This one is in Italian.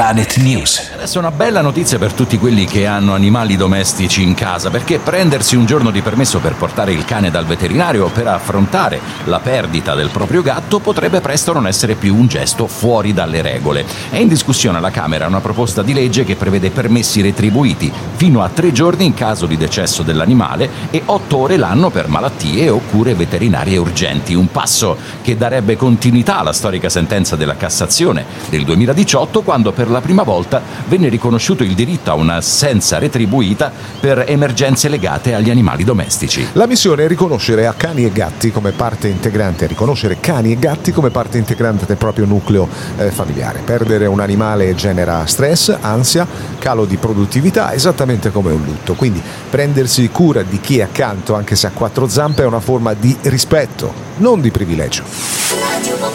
Planet News. Adesso una bella notizia per tutti quelli che hanno animali domestici in casa, perché prendersi un giorno di permesso per portare il cane dal veterinario per affrontare la perdita del proprio gatto potrebbe presto non essere più un gesto fuori dalle regole. È in discussione alla Camera una proposta di legge che prevede permessi retribuiti fino a 3 giorni in caso di decesso dell'animale e 8 ore l'anno per malattie o cure veterinarie urgenti. Un passo che darebbe continuità alla storica sentenza della Cassazione del 2018, quando per la prima volta venne riconosciuto il diritto a un'assenza retribuita per emergenze legate agli animali domestici. La missione è riconoscere cani e gatti come parte integrante del proprio nucleo familiare. Perdere un animale genera stress, ansia, calo di produttività, esattamente come un lutto. Quindi prendersi cura di chi è accanto, anche se ha 4 zampe, è una forma di rispetto, non di privilegio.